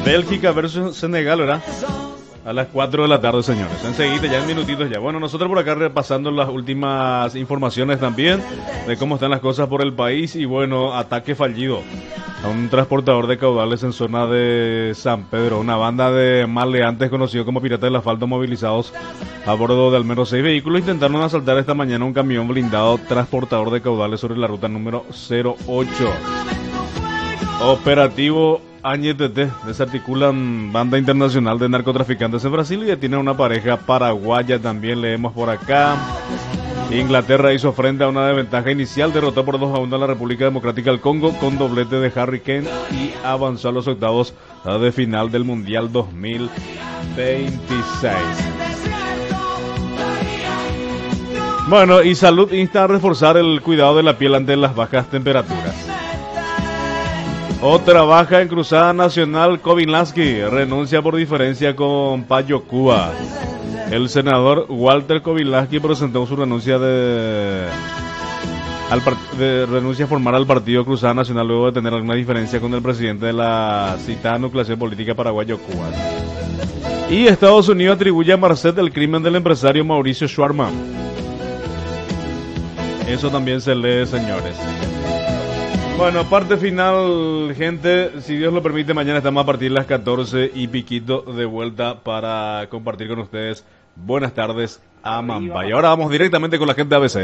Bélgica versus Senegal, ¿verdad? A las 4 de la tarde, señores. Enseguida, ya en minutitos ya. Bueno, nosotros por acá repasando las últimas informaciones también de cómo están las cosas por el país. Y bueno, ataque fallido a un transportador de caudales en zona de San Pedro. Una banda de maleantes conocidos como Piratas del Asfalto movilizados a bordo de al menos 6 vehículos intentaron asaltar esta mañana un camión blindado transportador de caudales sobre la ruta número 08. Operativo Añetete. Desarticulan banda internacional de narcotraficantes en Brasil y detienen a una pareja paraguaya. También leemos por acá. Inglaterra hizo frente a una desventaja inicial, derrotó por 2-1 a la República Democrática del Congo con doblete de Harry Kane y avanzó a los octavos de final del Mundial 2026. Bueno, y Salud insta a reforzar el cuidado de la piel ante las bajas temperaturas. Otra baja en Cruzada Nacional, Kobylanski renuncia por diferencia con Payo Cuba. El senador Walter Kobylanski presentó su renuncia de renuncia a formar al partido Cruzada Nacional luego de tener alguna diferencia con el presidente de la citada nucleación política paraguayo Cuba. Y Estados Unidos atribuye a Marcet el crimen del empresario Mauricio Schwarman. Eso también se lee, señores. Bueno, parte final, gente, si Dios lo permite, mañana estamos a partir de las 14 y piquito de vuelta para compartir con ustedes. Buenas tardes a Mamba. Y ahora vamos directamente con la gente de ABC,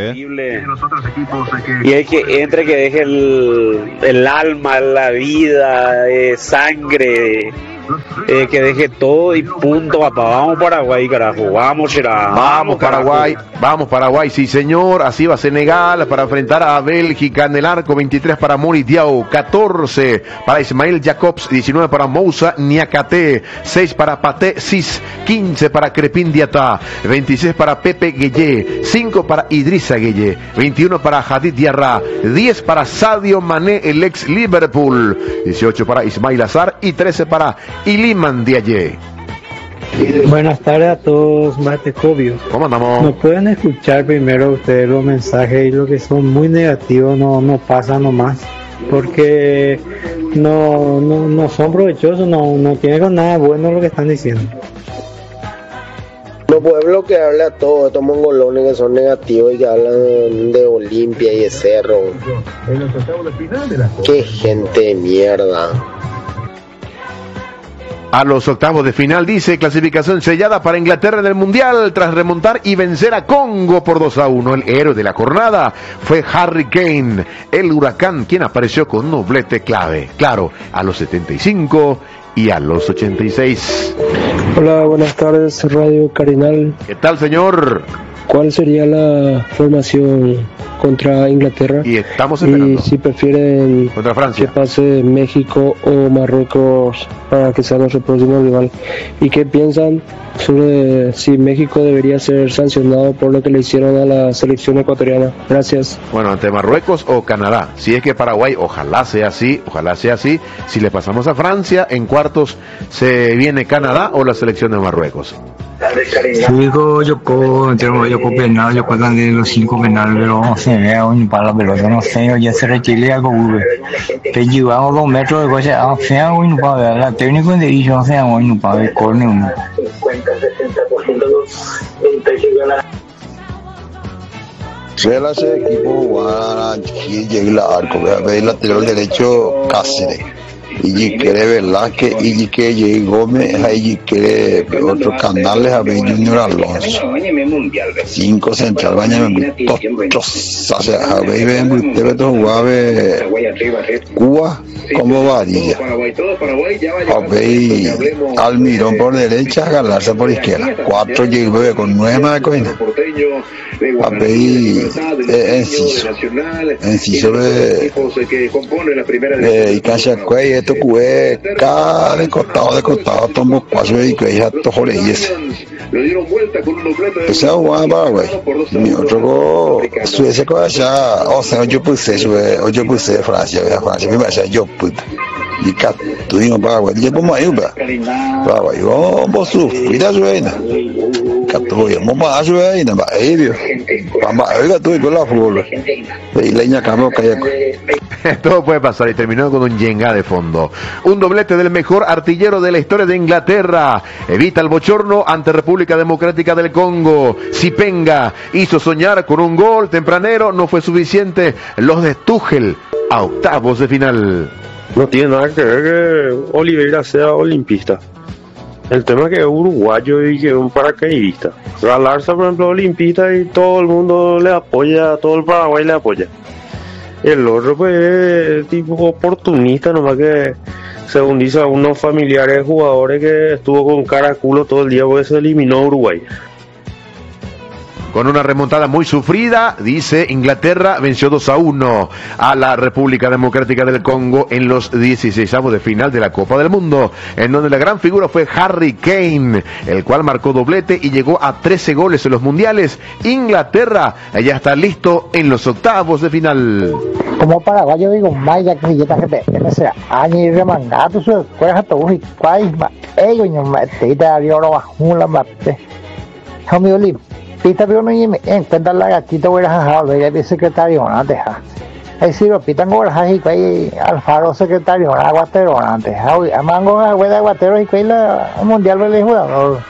Y es que entre que deje el alma, la vida, sangre, que deje todo y punto, papá. Vamos Paraguay, carajo. Vamos, será. Vamos Paraguay, vamos Paraguay, sí señor. Así va Senegal para enfrentar a Bélgica en el arco. 23 para Mori Diao, 14 para Ismael Jacobs, 19 para Moussa Niakate, 6 para Paté Sis, 15 para Crepin Diata, 26 para Pepe Gueye, 5 para Idrissa Gueye, 21 para Hadid Diarra, 10 para Sadio Mané, el ex Liverpool, 18 para Ismail Azar y 13 para Iliman Diaye. Buenas tardes a todos, Matecobio. ¿Cómo andamos? ¿No pueden escuchar primero ustedes los mensajes y los que son muy negativos no pasan nomás? Porque no son provechosos, no tienen con nada bueno lo que están diciendo. No puede bloquearle a todos estos mongolones que son negativos y que hablan de Olimpia y de Cerro. Qué gente de mierda. A los octavos de final, dice, clasificación sellada para Inglaterra en el Mundial tras remontar y vencer a Congo por 2-1. El héroe de la jornada fue Harry Kane, el huracán, quien apareció con un doblete clave. Claro, a los 75 y a los 86. Hola, buenas tardes, Radio Carinal. ¿Qué tal, señor? ¿Cuál sería la formación contra Inglaterra? Y estamos esperando. Y si prefieren contra Francia, que pase México o Marruecos para que sea nuestro próximo rival. ¿Y qué piensan sobre si México debería ser sancionado por lo que le hicieron a la selección ecuatoriana? Gracias. Bueno, ante Marruecos o Canadá. Si es que Paraguay, ojalá sea así. Si le pasamos a Francia, en cuartos se viene Canadá o la selección de Marruecos. Digo, yo penal, yo cuando de los 5 penales, pero no sé, para la pelota, no sé, ya se Chile algo, te llevamos 2 metros de coche, sea hoy no para ver, la técnico de dicho, no sea hoy no para ver, corne uno. Ese equipo va a llegar al arco, voy a ver el lateral derecho Cáceres. Y quiere Velázquez, y que llegue Gómez, y quiere otros canales a ver Junior Alonso. 5 central, bañame tochos, o sea, a ver, debe jugar Cuba como varilla. A ver, Almirón por derecha, Galarza por izquierda. 4 llegue con 9 más de coina. A ver, Enciso y Cachacuey, esto cue cada de costado, tomo paso y que ya tojo y ese. Ese agua güey. Mi otro Suecia con allá, o sea, yo puse Francia, me vaya yo puta. Y cat, tú digo Paraguay, ya como ahí va. Paraguay, vamos cuida suena. Catuya, vamos a suena, va, vamos a ver tú con la flor. Y leña cambio callaco. Todo puede pasar y terminó con un yenga de fondo. Un doblete del mejor artillero de la historia de Inglaterra. Evita el bochorno ante República Democrática del Congo. Sipenga hizo soñar con un gol tempranero, no fue suficiente. Los de Tuchel a octavos de final. No tiene nada que ver que Oliveira sea olimpista. El tema es que es uruguayo y que es un paracaidista. Galarza, por ejemplo, olimpista y todo el mundo le apoya, todo el Paraguay le apoya. El otro pues es tipo oportunista, nomás que según dice unos familiares de jugadores que estuvo con cara a culo todo el día porque se eliminó a Uruguay. Con una remontada muy sufrida, dice, Inglaterra venció 2-1 a la República Democrática del Congo en los 16avos de final de la Copa del Mundo, en donde la gran figura fue Harry Kane, el cual marcó doblete y llegó a 13 goles en los mundiales. Inglaterra ya está listo en los octavos de final. Como paraguayo digo, vaya que me sea año y remangado, su escuela a todos y cuáis, ellos no me te da de oro bajo la mate. Hombre, Pita pero no en cuenta la gatita voy a dejarlo, ella es secretario, no deja. Ahí sí lo pitan con el y que Alfaro secretario, aguatero, antes. A mango a de aguatero y que la mundial del jugador.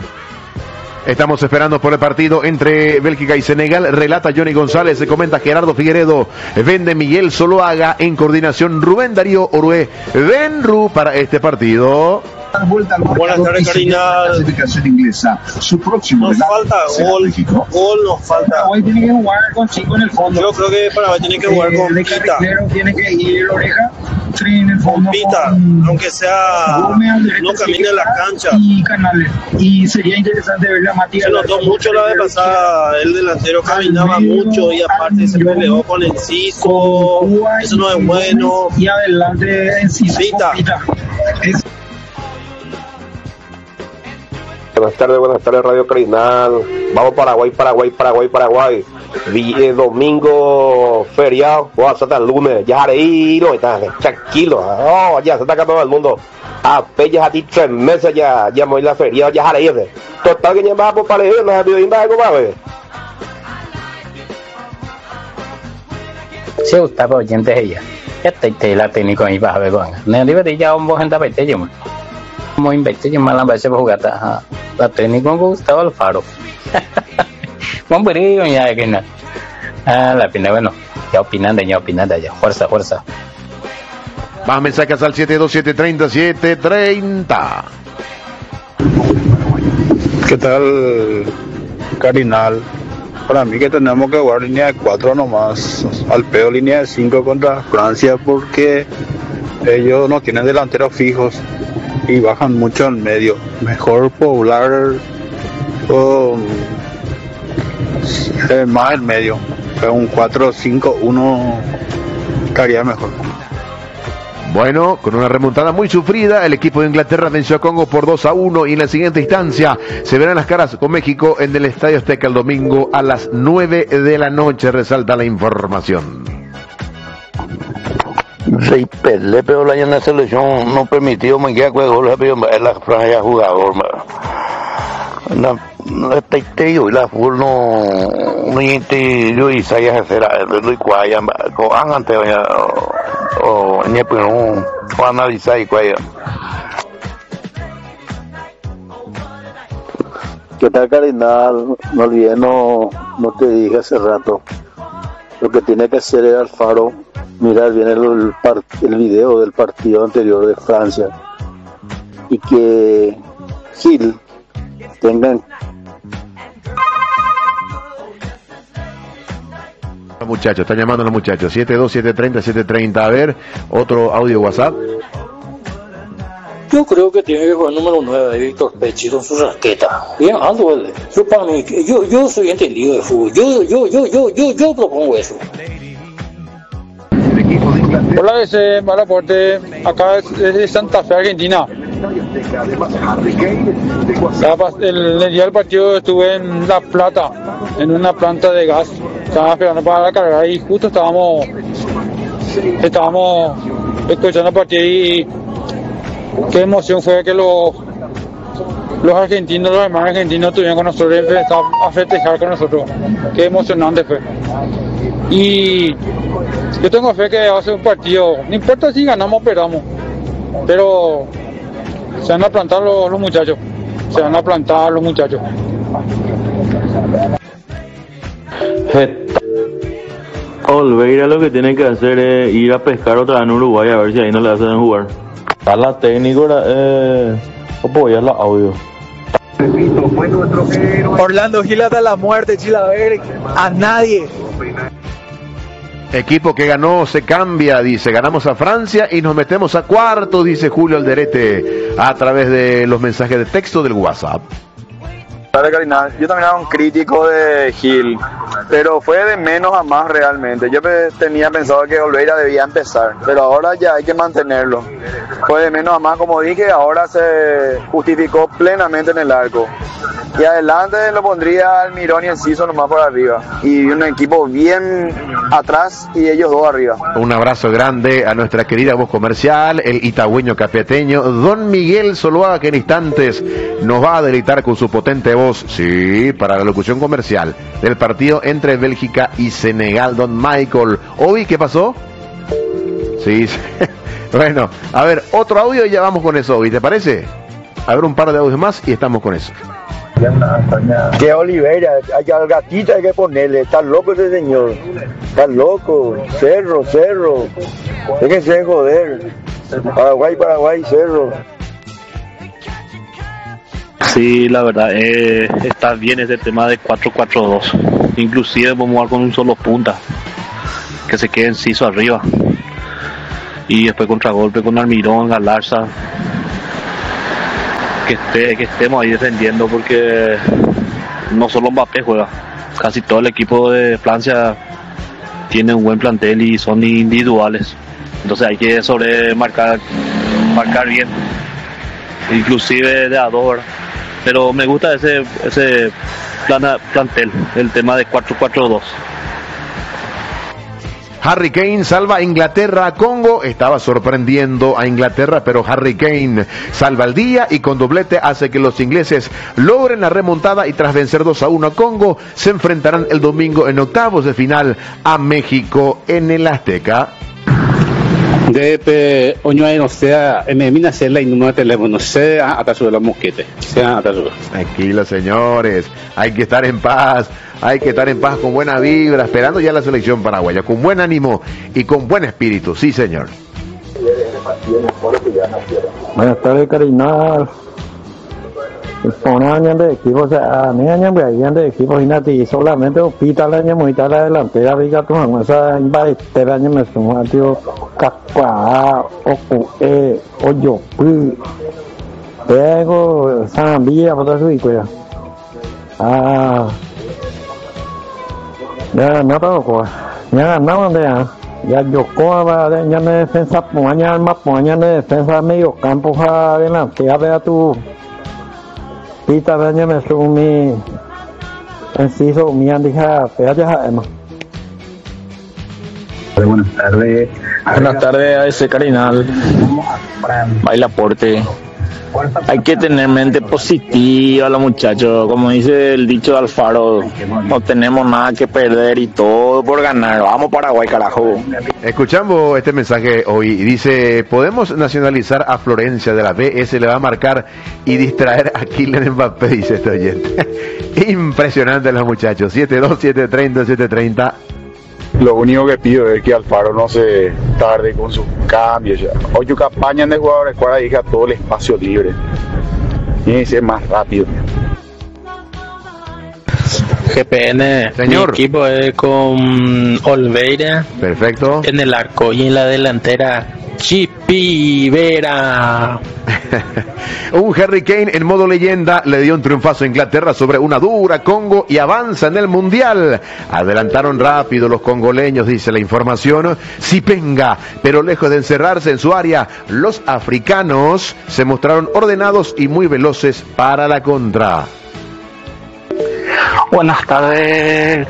Estamos esperando por el partido entre Bélgica y Senegal. Relata Johnny González, se comenta Gerardo Figueredo, vende Miguel Zuluaga, en coordinación Rubén Darío Orué, Benru para este partido. Buenas tardes, Karina. Clasificación inglesa. Su próximo nos falta gol nos falta. Paraguay tiene que jugar con 5 en el fondo. Yo creo que Paraguay tiene que jugar con Pita. Tiene que ir Oreja, en el fondo. Pita, aunque sea no camine en la cancha. Y Canales. Y sería interesante ver la Matías. Se notó mucho la vez pasada, el delantero caminaba mucho y aparte se peleó con Enciso. Eso no es bueno. Y adelante Enciso. Pita. Buenas tardes, Radio Cardinal. Vamos Paraguay. Domingo feriado, hasta el lunes. Ya no está tranquilo. Oh, ya se está acá todo el mundo. Apenas a ti 3 meses ya me voy la feriado, ya haré irse. Total que ya va por para ir, no ha pedido nada como ver. Si usted por oyentes ella. Ya te la técnico ahí para ver con. No debe ya un buen gente para yo. Como invertir en mala base para jugar la técnica con Gustavo Alfaro. Buen brillo ya que no. La pena bueno, ya opinan de allá. Fuerza. Más mensajes al 72730. ¿Qué tal, Cardinal? Para mí que tenemos que jugar línea de 4 nomás, al pedo línea de 5 contra Francia porque ellos no tienen delanteros fijos y bajan mucho en medio. Mejor poblar más en medio, un 4-5-1 estaría mejor. Bueno, con una remontada muy sufrida, el equipo de Inglaterra venció a Congo por 2-1 y en la siguiente instancia se verán las caras con México en el Estadio Azteca el domingo a las 9 de la noche, resalta la información. Sí, Pelé, pero la en la selección no permitió me queda con goles, pero en la franja jugador, no está yo y la fútbol no yo y saya hacer lo igual con antes o ni pues no analizar igual. ¿Qué tal, Cardinal? No olvides, no te dije hace rato, lo que tiene que hacer es Alfaro mirar bien el video del partido anterior de Francia y que Gil tengan. Muchachos, están llamando los muchachos. 72730. A ver, otro audio WhatsApp. Yo creo que tiene que jugar el número 9 Víctor Pechi con su raqueta. Bien, algo él. Yo para mí, yo soy entendido de fútbol. Yo propongo eso. Hola, desde Malaporte, acá es de Santa Fe, Argentina. El día del partido estuve en La Plata, en una planta de gas. Estábamos esperando para la carga y justo estábamos escuchando el partido y qué emoción fue que los argentinos, los hermanos argentinos estuvieron con nosotros y empezaron a festejar con nosotros. Qué emocionante fue. Y yo tengo fe que va a ser un partido, no importa si ganamos o perdamos, pero se van a plantar los muchachos, Olveira lo que tiene que hacer es ir a pescar otra vez en Uruguay a ver si ahí no le hacen jugar. A la técnico apoyar la audio. Orlando Gil hasta la muerte, Chilaver, a nadie. Equipo que ganó se cambia, dice, ganamos a Francia y nos metemos a cuartos, dice Julio Alderete, a través de los mensajes de texto del WhatsApp. Yo también era un crítico de Gil, pero fue de menos a más realmente. Yo tenía pensado que Olveira debía empezar, pero ahora ya hay que mantenerlo. Fue de menos a más, como dije, ahora se justificó plenamente en el arco. Y adelante lo pondría Almirón y Enciso nomás por arriba. Y un equipo bien atrás y ellos dos arriba. Un abrazo grande a nuestra querida voz comercial, el itagüeño capeteño, don Miguel Zuluaga, que en instantes nos va a deleitar con su potente voz, sí, para la locución comercial del partido entre Bélgica y Senegal. Don Michael, ¿hoy qué pasó? Sí. Bueno, a ver, otro audio y ya vamos con eso, ¿y te parece? A ver, un par de audios más y estamos con eso. Que Olivera, al gatito hay que ponerle, está loco ese señor, está loco, Cerro, déjense de joder, Paraguay, Cerro. Sí, la verdad, está bien ese tema de 4-4-2, inclusive vamos a jugar con un solo punta, que se quede Enciso arriba, y después contragolpe con Almirón, Galarza, que estemos ahí defendiendo, porque no solo Mbappé juega, casi todo el equipo de Francia tiene un buen plantel y son individuales, entonces hay que marcar bien, inclusive de a dos, ¿verdad? Pero me gusta ese plantel, el tema de 4-4-2. Harry Kane salva a Inglaterra a Congo. Estaba sorprendiendo a Inglaterra, pero Harry Kane salva el día y con doblete hace que los ingleses logren la remontada y tras vencer 2-1 a Congo, se enfrentarán el domingo en octavos de final a México en el Azteca. De oño no sea mina la y número de teléfono sea hasta su de la mosquete sea hasta su. Tranquilos, señores, hay que estar en paz con buena vibra, esperando ya la selección paraguaya con buen ánimo y con buen espíritu, sí señor. Buenas tardes, Carinal. Pone años de equipo, o sea, a mí años de equipo y solamente opita el año muy tarde la delantera, diga tu mamá, esa invade año me sumo a tío Cacua, Oyo, Pego, Zambia, por eso y cuida. Ya no todo, ya no ya Yokoa ya me defensa, mañana de defensa medio campo adelante, ya vea tu Pita daño me sumi Enciso mi andija ya Emma. Buenas tardes a ese Carinal. Baila Porte. Hay que tener mente positiva, los muchachos. Como dice el dicho de Alfaro, no tenemos nada que perder y todo por ganar. Vamos Paraguay, carajo. Escuchamos este mensaje hoy. Dice, podemos nacionalizar a Florencia de la B, se le va a marcar y distraer a Kylian Mbappé, dice este oyente. Impresionante los muchachos. 7-2, 7-30, 7-30. Lo único que pido es que Alfaro no se tarde con sus cambios. Hoy tu campaña de jugadores cuadra deja todo el espacio libre. Tiene que ser más rápido. GPN, señor. Mi equipo es con Olveira. Perfecto. En el arco y en la delantera Chipi Vera. Un Harry Kane en modo leyenda le dio un triunfazo a Inglaterra sobre una dura Congo y avanza en el Mundial. Adelantaron rápido los congoleños, dice la información. Sipenga, pero lejos de encerrarse en su área, los africanos se mostraron ordenados y muy veloces para la contra. Buenas tardes.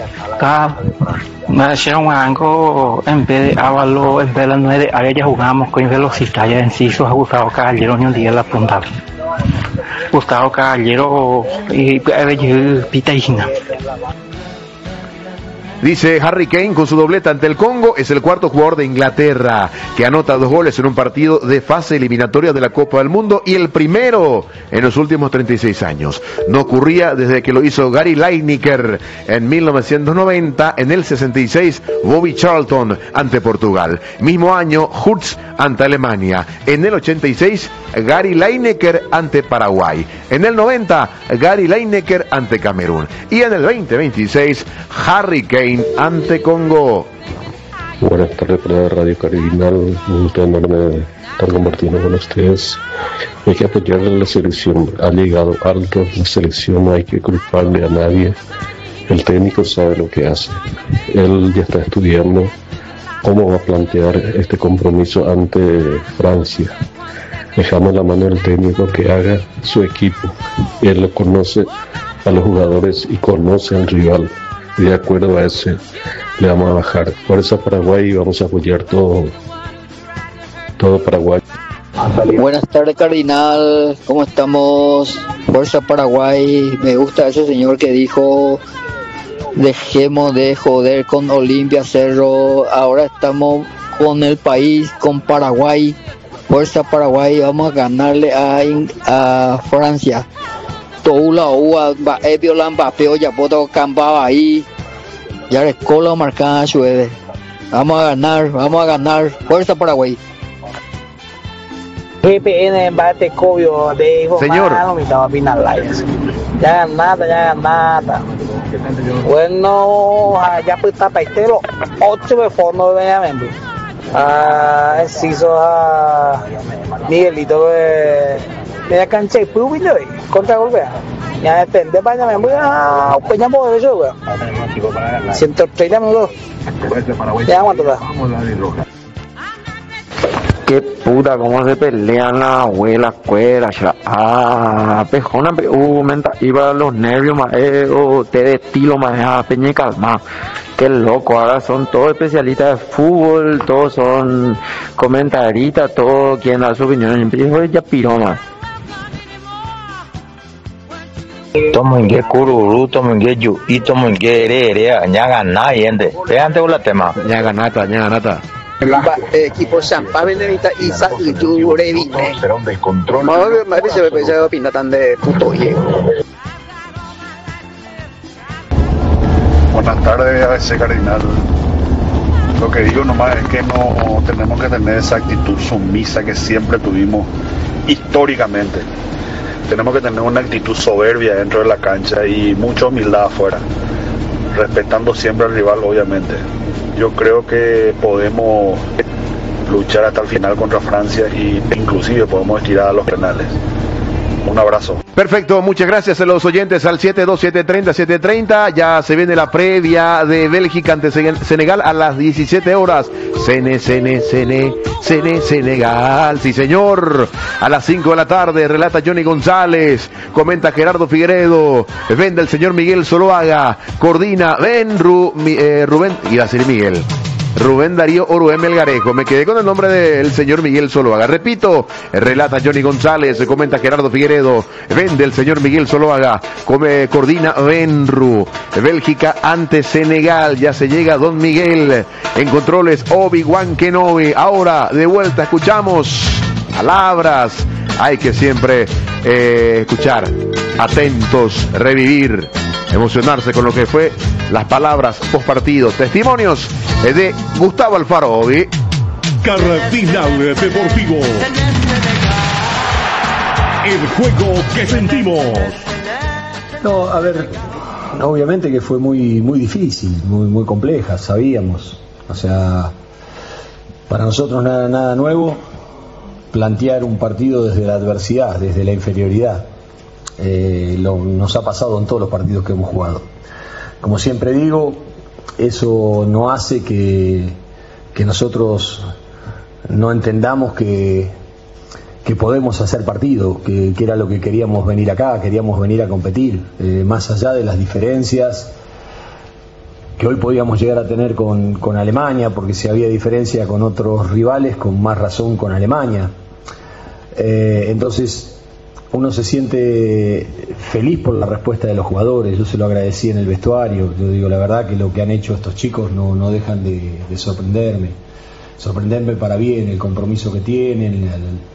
Me hicieron algo en vez de Ávalo, en vez de las 9 área ya jugamos con velocidad ya Enciso a Gustavo Caballero ni un día la punta. Gustavo Caballero y Pita Igna. Dice Harry Kane con su dobleta ante el Congo, es el cuarto jugador de Inglaterra que anota 2 goles en un partido de fase eliminatoria de la Copa del Mundo y el primero en los últimos 36 años. No ocurría desde que lo hizo Gary Lineker en 1990, en el 66 Bobby Charlton ante Portugal. Mismo año Hurst ante Alemania. En el 86 Gary Lineker ante Paraguay. En el 90 Gary Lineker ante Camerún. Y en el 2026 Harry Kane ante Congo. Buenas tardes para Radio Cardinal, un gusto enorme estar compartiendo con ustedes. Hay que apoyar a la selección, ha llegado alto la selección, no hay que culparle a nadie. El técnico sabe lo que hace, él ya está estudiando cómo va a plantear este compromiso ante Francia. Dejamos la mano del técnico que haga su equipo, él lo conoce a los jugadores y conoce al rival. Y de acuerdo a ese le vamos a bajar. Por eso Paraguay vamos a apoyar todo Paraguay. Buenas tardes, Cardinal, ¿cómo estamos? Fuerza Paraguay. Me gusta ese señor que dijo dejemos de joder con Olimpia Cerro, ahora estamos con el país, con Paraguay. Fuerza Paraguay, vamos a ganarle a Francia. Toula uva violan papeo ya poto campaba ahí ya escola marcada llueve. Vamos a ganar. Fuerza Paraguay. GPN embate cobio de hijo señor. Malo, ya ganada. Bueno, ya pues está paitero 8 de fondo de Benjamín. Se hizo a Miguelito de la cancha y pues contra golpea. Ya depende, vaya, me voy a peñar por eso, weón. 130 minutos. Ya aguanta. Qué puta, cómo se pelean la abuela, escuela, pejona, menta, iba los nervios, te de estilo, peña y calma. Qué loco, ahora son todos especialistas de fútbol, todos son comentaristas, todos quieren dar su opinión, siempre ya piroma. Tomo inge cururu, tomo inge yu'i, tomo inge ere, ñaga na yende. Veante la tema. Ñaga nata. Equipo Champa Benedita Isa y Yurevine. Más se opina tan de puto viejo. Buenas tardes, ABC Cardinal. Lo que digo nomás es que no tenemos que tener esa actitud sumisa que siempre tuvimos históricamente. Tenemos que tener una actitud soberbia dentro de la cancha y mucha humildad afuera, respetando siempre al rival, obviamente. Yo creo que podemos luchar hasta el final contra Francia y inclusive podemos estirar a los penales. Un abrazo. Perfecto, muchas gracias a los oyentes al 72730. Ya se viene la previa de Bélgica ante Senegal a las 17 horas. Senegal, sí señor. A las 5 de la tarde relata Johnny González, comenta Gerardo Figueredo, vende el señor Miguel Zuluaga, coordina Rubén, iba a ser Miguel. Rubén Darío Orué Melgarejo. Me quedé con el nombre del señor Miguel Zuluaga. Repito, relata Johnny González, comenta Gerardo Figueredo, vende el señor Miguel Zuluaga, coordina Benru. Bélgica ante Senegal, ya se llega Don Miguel. En controles Obi-Wan Kenobi. Ahora, de vuelta, escuchamos palabras. Hay que siempre escuchar, atentos, revivir, emocionarse con lo que fue las palabras post partido. Testimonios de Gustavo Alfaro Obi. Cardinal Deportivo. El juego que sentimos. No, a ver, obviamente que fue muy difícil, muy compleja, sabíamos. O sea, para nosotros nada nuevo plantear un partido desde la adversidad, desde la inferioridad. Nos ha pasado en todos los partidos que hemos jugado. Como siempre digo, eso no hace que nosotros no entendamos que podemos hacer partido, que era lo que queríamos venir acá, queríamos venir a competir, más allá de las diferencias que hoy podíamos llegar a tener con Alemania, porque si había diferencia con otros rivales, con más razón con Alemania. Entonces, uno se siente feliz por la respuesta de los jugadores. Yo se lo agradecí en el vestuario. Yo digo, la verdad que lo que han hecho estos chicos no dejan de sorprenderme para bien, el compromiso que tienen.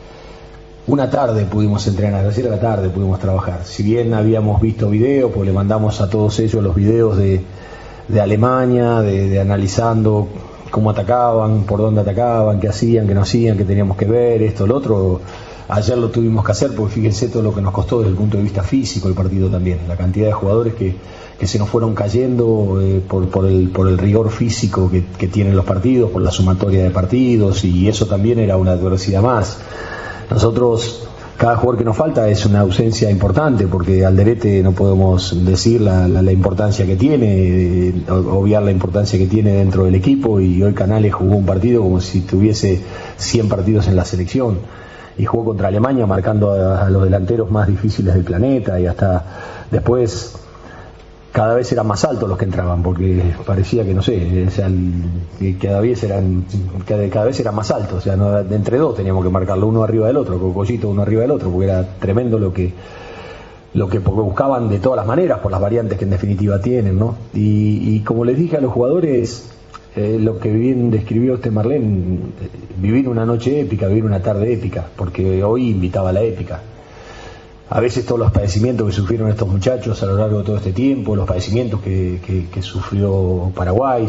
Una tarde pudimos entrenar, es decir, a la tarde pudimos trabajar. Si bien habíamos visto videos, pues le mandamos a todos ellos los videos de Alemania, de analizando cómo atacaban, por dónde atacaban, qué hacían, qué no hacían, qué teníamos que ver, esto, lo otro. Ayer lo tuvimos que hacer porque fíjense todo lo que nos costó desde el punto de vista físico el partido también, la cantidad de jugadores que se nos fueron cayendo por el rigor físico que tienen los partidos, por la sumatoria de partidos, y eso también era una adversidad más. Nosotros, cada jugador que nos falta es una ausencia importante, porque Alderete no podemos decir la importancia que tiene, obviar la importancia que tiene dentro del equipo, y hoy Canales jugó un partido como si tuviese 100 partidos en la selección, y jugó contra Alemania marcando a los delanteros más difíciles del planeta, y hasta después cada vez eran más altos los que entraban, porque parecía que, no sé, o sea, que cada vez eran más altos, o sea, no, entre dos teníamos que marcarlo, uno arriba del otro, Cocollito uno arriba del otro, porque era tremendo lo que buscaban de todas las maneras, por las variantes que en definitiva tienen, ¿no? Y como les dije a los jugadores, lo que bien describió Marlene, vivir una noche épica, vivir una tarde épica, porque hoy invitaba a la épica. A veces todos los padecimientos que sufrieron estos muchachos a lo largo de todo este tiempo, los padecimientos que sufrió Paraguay,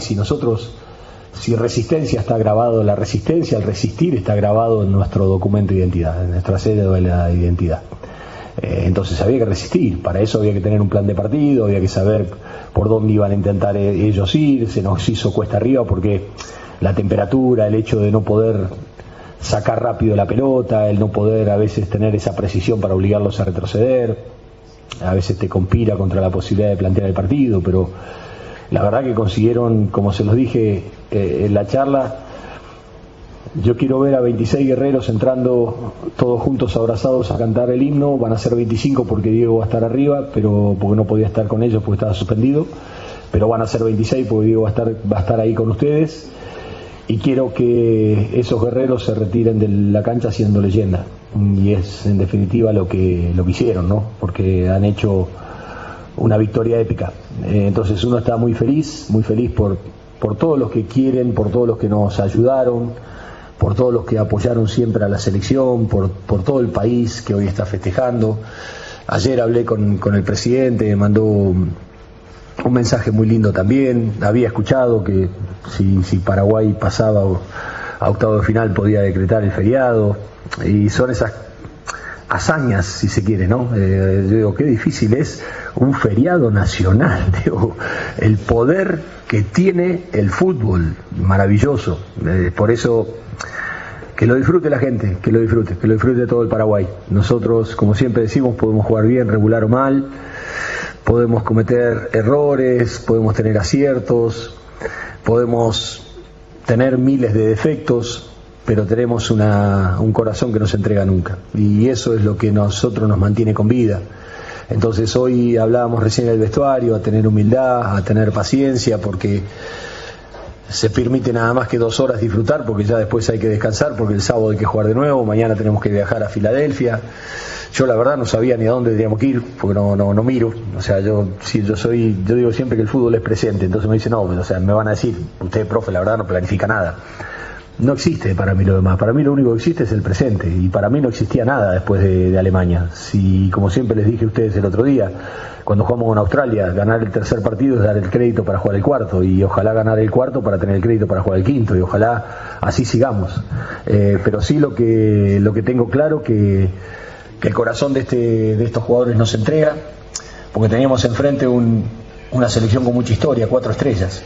si Resistencia está grabado, la resistencia, el resistir está grabado en nuestro documento de identidad, en nuestra cédula de la identidad. Entonces había que resistir, para eso había que tener un plan de partido, había que saber por dónde iban a intentar ellos ir. Se nos hizo cuesta arriba porque la temperatura, el hecho de no poder sacar rápido la pelota, el no poder a veces tener esa precisión para obligarlos a retroceder, a veces te conspira contra la posibilidad de plantear el partido, pero la verdad que consiguieron, como se los dije en la charla, yo quiero ver a 26 guerreros entrando todos juntos abrazados a cantar el himno. Van a ser 25 porque Diego va a estar arriba, pero porque no podía estar con ellos porque estaba suspendido, pero van a ser 26 porque Diego va a estar ahí con ustedes, y quiero que esos guerreros se retiren de la cancha siendo leyenda, y es en definitiva lo que hicieron, ¿no? Porque han hecho una victoria épica. Entonces uno está muy feliz por todos los que quieren, por todos los que nos ayudaron, por todos los que apoyaron siempre a la selección, por todo el país que hoy está festejando. Ayer hablé con el presidente, me mandó un mensaje muy lindo también. Había escuchado que si Paraguay pasaba a octavo de final podía decretar el feriado, y son esas hazañas, si se quiere, ¿no? Yo digo, qué difícil es un feriado nacional, digo, el poder que tiene el fútbol, maravilloso. Por eso, que lo disfrute la gente, que lo disfrute todo el Paraguay. Nosotros, como siempre decimos, podemos jugar bien, regular o mal, podemos cometer errores, podemos tener aciertos, podemos tener miles de defectos, pero tenemos un corazón que no se entrega nunca, y eso es lo que nosotros nos mantiene con vida. Entonces hoy hablábamos recién del vestuario, a tener humildad, a tener paciencia, porque se permite nada más que 2 horas disfrutar, porque ya después hay que descansar, porque el sábado hay que jugar de nuevo, mañana tenemos que viajar a Filadelfia. Yo la verdad no sabía ni a dónde teníamos que ir, porque no miro. O sea, yo digo siempre que el fútbol es presente, entonces me dicen, no, o sea, me van a decir, usted, profe, la verdad no planifica nada. No existe para mí lo demás, para mí lo único que existe es el presente, y para mí no existía nada después de Alemania. Si, como siempre les dije a ustedes el otro día, cuando jugamos con Australia, ganar el tercer partido es dar el crédito para jugar el cuarto, y ojalá ganar el cuarto para tener el crédito para jugar el quinto, y ojalá así sigamos. Pero sí lo que tengo claro que el corazón de estos jugadores no se entrega, porque teníamos enfrente una selección con mucha historia, 4 estrellas,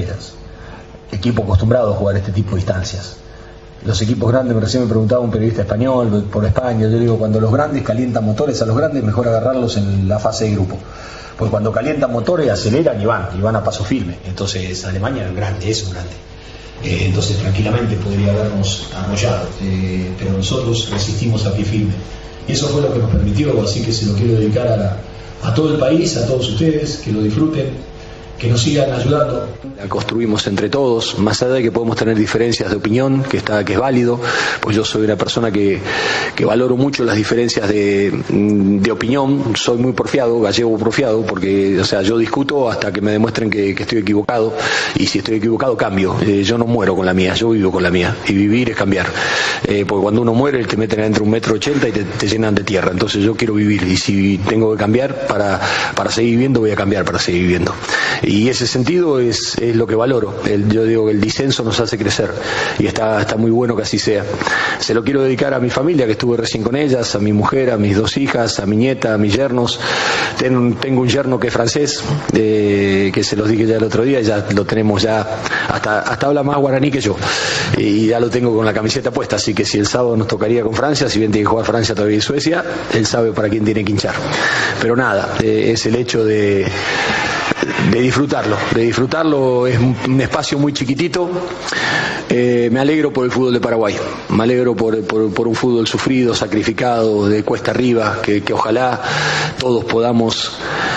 equipo acostumbrado a jugar este tipo de instancias. Los equipos grandes, recién me preguntaba un periodista español por España, yo digo, cuando los grandes calientan motores, a los grandes mejor agarrarlos en la fase de grupo, porque cuando calientan motores aceleran y van a paso firme. Entonces Alemania es un grande, entonces tranquilamente podría habernos arrollado, pero nosotros resistimos a pie firme, y eso fue lo que nos permitió. Así que se lo quiero dedicar a todo el país, a todos ustedes, que lo disfruten, nos sigan ayudando. La construimos entre todos, más allá de que podemos tener diferencias de opinión, que es válido, pues yo soy una persona que valoro mucho las diferencias de opinión, soy muy porfiado, gallego porfiado, porque, o sea, yo discuto hasta que me demuestren que estoy equivocado, y si estoy equivocado cambio, yo no muero con la mía, yo vivo con la mía, y vivir es cambiar, porque cuando uno muere te meten adentro 1,80 m y te llenan de tierra, entonces yo quiero vivir, y si tengo que cambiar para seguir viviendo, voy a cambiar para seguir viviendo. Y ese sentido es lo que valoro. Yo digo que el disenso nos hace crecer y está muy bueno que así sea. Se lo quiero dedicar a mi familia, que estuve recién con ellas, a mi mujer, a mis 2 hijas, a mi nieta, a mis yernos. Tengo un yerno que es francés, que se los dije ya el otro día, ya lo tenemos ya, hasta habla más guaraní que yo, y ya lo tengo con la camiseta puesta, así que si el sábado nos tocaría con Francia, si bien tiene que jugar Francia todavía y Suecia, él sabe para quién tiene que hinchar. Pero nada, es el hecho de disfrutarlo, es un espacio muy chiquitito. Me alegro por el fútbol de Paraguay, me alegro por un fútbol sufrido, sacrificado, de cuesta arriba, que ojalá todos podamos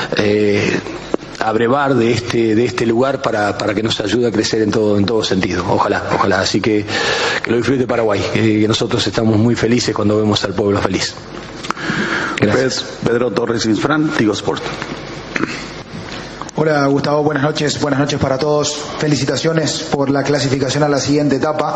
abrevar de este lugar para que nos ayude a crecer en todo sentido, ojalá, así que lo disfrute Paraguay, que nosotros estamos muy felices cuando vemos al pueblo feliz. Gracias. Pedro Torres Isfran, Tigo Sport. Hola Gustavo, buenas noches para todos. Felicitaciones por la clasificación a la siguiente etapa.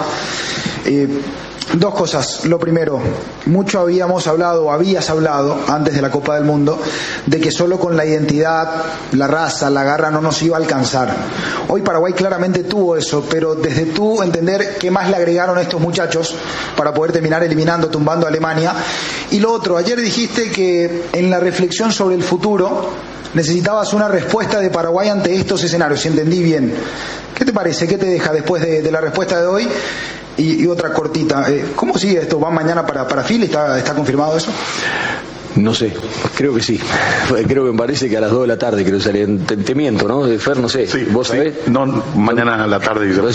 2 cosas. Lo primero, habías hablado antes de la Copa del Mundo de que solo con la identidad, la raza, la garra no nos iba a alcanzar. Hoy Paraguay claramente tuvo eso, pero desde tu entender, ¿qué más le agregaron a estos muchachos para poder terminar tumbando a Alemania? Y lo otro, ayer dijiste que en la reflexión sobre el futuro necesitabas una respuesta de Paraguay ante estos escenarios, si entendí bien. ¿Qué te parece? ¿Qué te deja después de la respuesta de hoy? Y otra cortita, ¿cómo sigue esto? ¿Van mañana para Philly? ¿Está confirmado eso? No sé, creo que sí. Creo que me parece que a las 2 de la tarde creo que salen. Te miento, ¿no? Fer, no sé. Sí, ¿Vos sabés? No, mañana a la tarde. Yo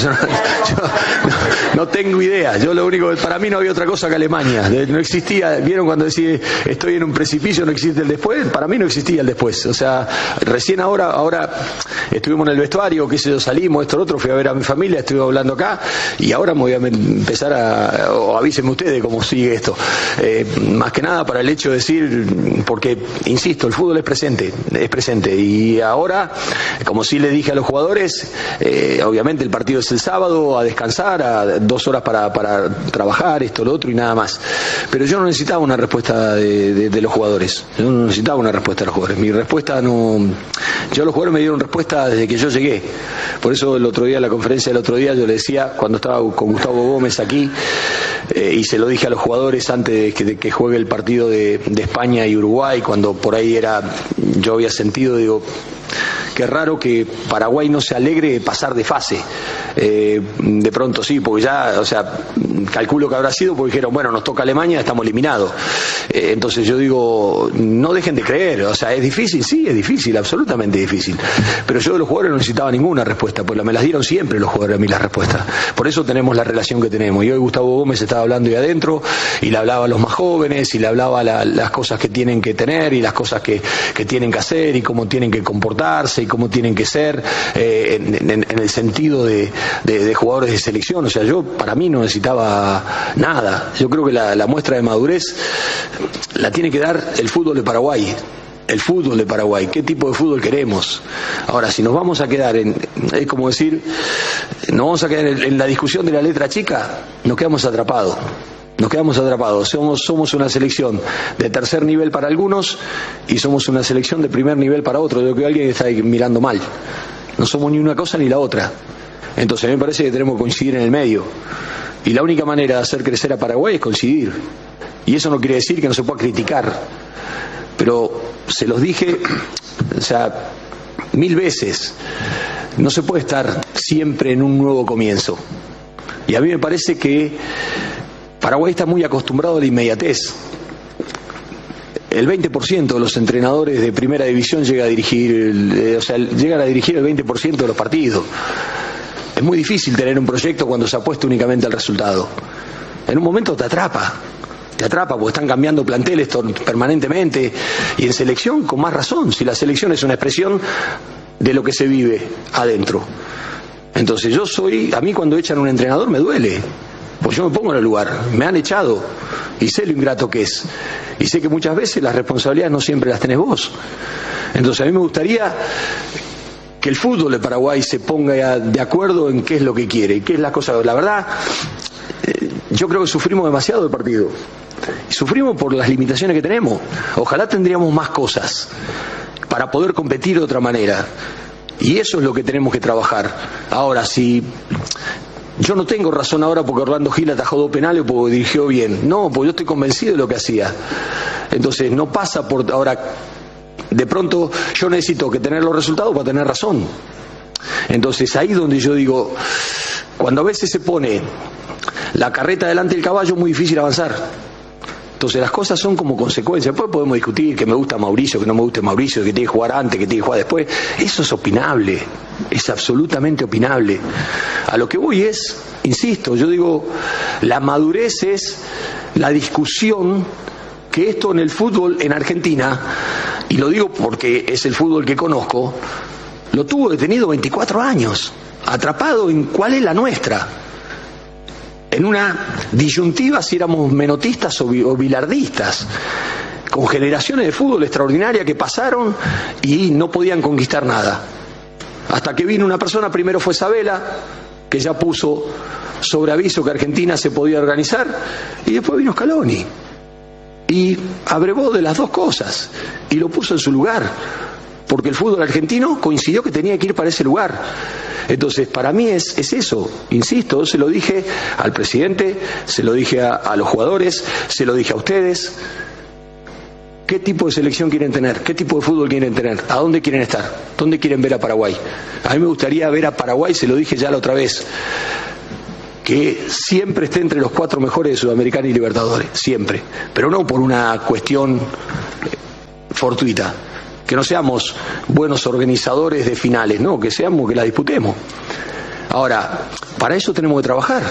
no tengo idea. Yo lo único, para mí no había otra cosa que Alemania. No existía, ¿vieron cuando decía estoy en un precipicio, no existe el después? Para mí no existía el después. O sea, recién ahora estuvimos en el vestuario, qué sé yo, salimos, esto, lo otro, fui a ver a mi familia, estuve hablando acá, y ahora me voy a empezar o avísenme ustedes cómo sigue esto. Más que nada para el hecho de decir, porque, insisto, el fútbol es presente, y ahora, como sí le dije a los jugadores, obviamente el partido es el sábado, a descansar, a 2 horas para trabajar, esto, lo otro y nada más. Pero yo no necesitaba una respuesta de los jugadores, mi respuesta no... Los jugadores me dieron respuesta desde que yo llegué, por eso el otro día, en la conferencia del otro día, yo le decía, cuando estaba con Gustavo Gómez aquí, y se lo dije a los jugadores antes de que juegue el partido de España y Uruguay, cuando por ahí yo había sentido, digo, qué raro que Paraguay no se alegre de pasar de fase. De pronto sí, porque ya, o sea, calculo que habrá sido porque dijeron, bueno, nos toca Alemania, estamos eliminados. Entonces yo digo, no dejen de creer, o sea, ¿es difícil? Sí, es difícil, absolutamente difícil. Pero yo de los jugadores no necesitaba ninguna respuesta, pues me las dieron siempre los jugadores a mí las respuestas. Por eso tenemos la relación que tenemos. Y hoy Gustavo Gómez estaba hablando ahí adentro, y le hablaba a los más jóvenes, y le hablaba las cosas que tienen que tener, y las cosas que tienen que hacer, y cómo tienen que comportarse, y cómo tienen que ser, en el sentido de jugadores de selección. O sea, para mí no necesitaba nada. Yo creo que la muestra de madurez la tiene que dar el fútbol de Paraguay. El fútbol de Paraguay, qué tipo de fútbol queremos. Ahora, si nos vamos a quedar es como decir, nos vamos a quedar en la discusión de la letra chica, nos quedamos atrapados. Somos una selección de tercer nivel para algunos y somos una selección de primer nivel para otros. Yo creo que alguien está ahí mirando mal. No somos ni una cosa ni la otra. Entonces a mí me parece que tenemos que coincidir en el medio. Y la única manera de hacer crecer a Paraguay es coincidir. Y eso no quiere decir que no se pueda criticar. Pero se los dije, o sea, 1000 veces. No se puede estar siempre en un nuevo comienzo. Y a mí me parece que Paraguay está muy acostumbrado a la inmediatez. El 20% de los entrenadores de primera división llegan a dirigir el 20% de los partidos. Es muy difícil tener un proyecto cuando se apuesta únicamente al resultado. En un momento te atrapa porque están cambiando planteles permanentemente, y en selección con más razón. Si la selección es una expresión de lo que se vive adentro. Entonces a mí cuando echan a un entrenador me duele, pues yo me pongo en el lugar, me han echado y sé lo ingrato que es, y sé que muchas veces las responsabilidades no siempre las tenés vos. Entonces a mí me gustaría que el fútbol de Paraguay se ponga de acuerdo en qué es lo que quiere y qué es la cosa. La verdad, yo creo que sufrimos demasiado el partido, y sufrimos por las limitaciones que tenemos. Ojalá tendríamos más cosas para poder competir de otra manera, y eso es lo que tenemos que trabajar. Ahora, si yo no tengo razón ahora porque Orlando Gil atajó 2 penales o porque dirigió bien, no, porque yo estoy convencido de lo que hacía. Entonces no pasa por ahora, de pronto yo necesito que tener los resultados para tener razón. Entonces ahí donde yo digo, cuando a veces se pone la carreta delante del caballo, es muy difícil avanzar. Entonces las cosas son como consecuencia. Después podemos discutir que me gusta Mauricio, que no me guste Mauricio, que tiene que jugar antes, que tiene que jugar después. Eso es opinable, es absolutamente opinable. A lo que voy es, insisto, yo digo, la madurez es la discusión que esto en el fútbol en Argentina, y lo digo porque es el fútbol que conozco, lo tuvo detenido 24 años, atrapado en cuál es la nuestra. En una disyuntiva si éramos menotistas o bilardistas, con generaciones de fútbol extraordinarias que pasaron y no podían conquistar nada. Hasta que vino una persona, primero fue Sabela, que ya puso sobre aviso que Argentina se podía organizar, y después vino Scaloni y abrevó de las dos cosas y lo puso en su lugar, porque el fútbol argentino coincidió que tenía que ir para ese lugar. Entonces, para mí es eso, insisto, se lo dije al presidente, se lo dije a los jugadores, se lo dije a ustedes. ¿Qué tipo de selección quieren tener? ¿Qué tipo de fútbol quieren tener? ¿A dónde quieren estar? ¿Dónde quieren ver a Paraguay? A mí me gustaría ver a Paraguay, se lo dije ya la otra vez, que siempre esté entre los 4 mejores de Sudamericana y Libertadores, siempre, pero no por una cuestión fortuita. Que no seamos buenos organizadores de finales, no, que seamos que la disputemos. Ahora, para eso tenemos que trabajar,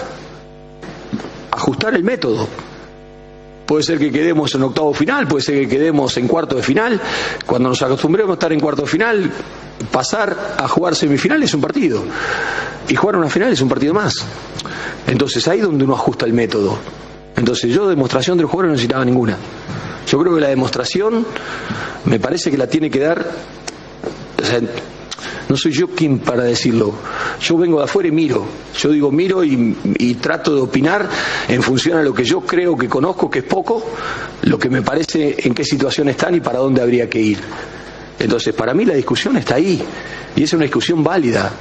ajustar el método. Puede ser que quedemos en octavo final, puede ser que quedemos en cuarto de final. Cuando nos acostumbremos a estar en cuarto de final, pasar a jugar semifinal es un partido, y jugar una final es un partido más. Entonces ahí es donde uno ajusta el método. Entonces yo demostración de los jugadores no necesitaba ninguna. Yo creo que la demostración me parece que la tiene que dar, o sea, no soy yo quien para decirlo, yo vengo de afuera y miro, yo digo miro y trato de opinar en función a lo que yo creo que conozco, que es poco, lo que me parece en qué situación están y para dónde habría que ir. Entonces para mí la discusión está ahí, y es una discusión válida,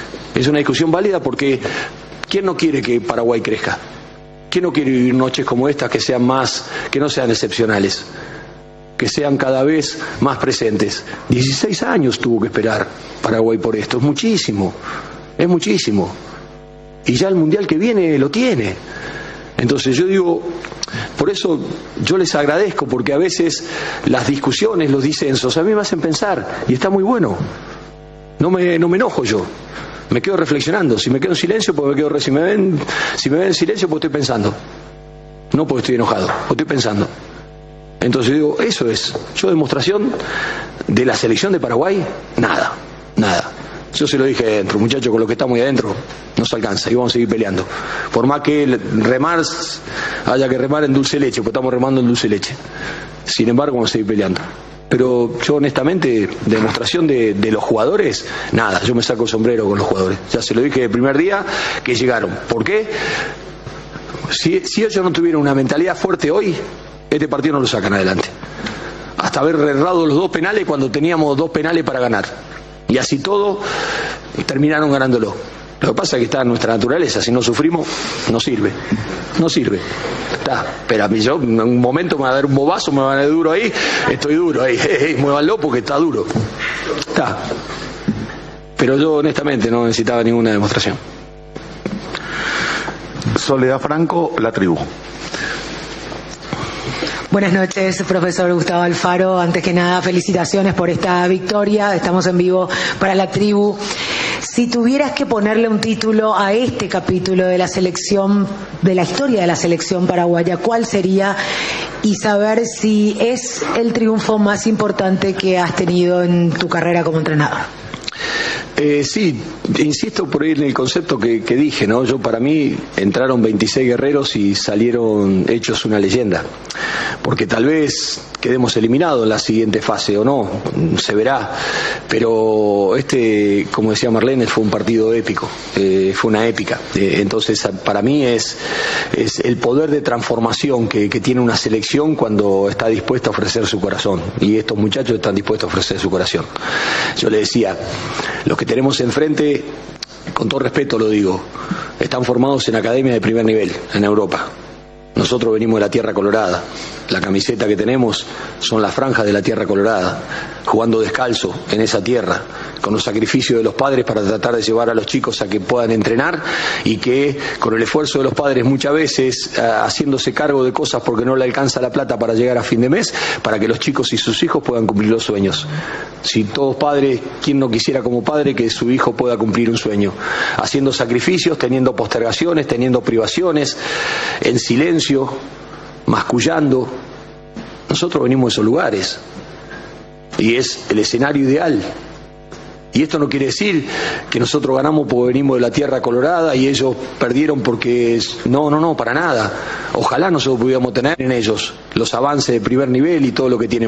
porque ¿quién no quiere que Paraguay crezca? ¿Quién no quiere vivir noches como estas que sean más, que no sean excepcionales, que sean cada vez más presentes? 16 años tuvo que esperar Paraguay por esto, es muchísimo, y ya el mundial que viene lo tiene. Entonces yo digo, por eso yo les agradezco, porque a veces las discusiones, los disensos, a mí me hacen pensar, y está muy bueno, no me enojo yo. Me quedo reflexionando. Si me quedo en silencio, pues me quedo. Si me ven en silencio, pues estoy pensando. No porque estoy enojado, pues estoy pensando. Entonces digo, eso es. Yo demostración de la selección de Paraguay, nada. Yo se lo dije adentro, muchachos, con lo que está muy adentro, no se alcanza y vamos a seguir peleando. Por más que haya que remar en dulce leche, pues estamos remando en dulce leche. Sin embargo, vamos a seguir peleando. Pero yo honestamente, demostración de los jugadores, nada, yo me saco el sombrero con los jugadores. Ya se lo dije el primer día que llegaron. ¿Por qué? Si ellos no tuvieran una mentalidad fuerte hoy, este partido no lo sacan adelante. Hasta haber errado los 2 penales cuando teníamos 2 penales para ganar. Y así todo, terminaron ganándolo. Lo que pasa es que está en nuestra naturaleza, si no sufrimos, no sirve. Pero a mí yo, en un momento me va a dar un bobazo, me va a dar duro ahí, estoy duro ahí, muévanlo porque está duro. Pero yo honestamente no necesitaba ninguna demostración. Soledad Franco, La Tribu. Buenas noches, profesor Gustavo Alfaro. Antes que nada, felicitaciones por esta victoria. Estamos en vivo para La Tribu. Si tuvieras que ponerle un título a este capítulo de la selección, de la historia de la selección paraguaya, ¿cuál sería? Y saber si es el triunfo más importante que has tenido en tu carrera como entrenador. Sí, insisto por ahí en el concepto que dije, ¿no? Para mí entraron 26 guerreros y salieron hechos una leyenda, porque tal vez quedemos eliminados en la siguiente fase o no, se verá, pero como decía Marlene, fue un partido épico, fue una épica, entonces para mí es el poder de transformación que tiene una selección cuando está dispuesta a ofrecer su corazón, y estos muchachos están dispuestos a ofrecer su corazón. Yo le decía, los que tenemos enfrente, con todo respeto lo digo, están formados en academias de primer nivel en Europa. Nosotros venimos de la Tierra Colorada. La camiseta que tenemos son las franjas de la Tierra Colorada, jugando descalzo en esa tierra, con los sacrificios de los padres para tratar de llevar a los chicos a que puedan entrenar, y que con el esfuerzo de los padres muchas veces haciéndose cargo de cosas porque no le alcanza la plata para llegar a fin de mes, para que los chicos y sus hijos puedan cumplir los sueños. Si todos padres, ¿quién no quisiera como padre que su hijo pueda cumplir un sueño? Haciendo sacrificios, teniendo postergaciones, teniendo privaciones, en silencio, mascullando. Nosotros venimos de esos lugares y es el escenario ideal. Y esto no quiere decir que nosotros ganamos porque venimos de la Tierra Colorada y ellos perdieron porque... No, para nada. Ojalá nosotros pudiéramos tener en ellos los avances de primer nivel y todo lo que tienen.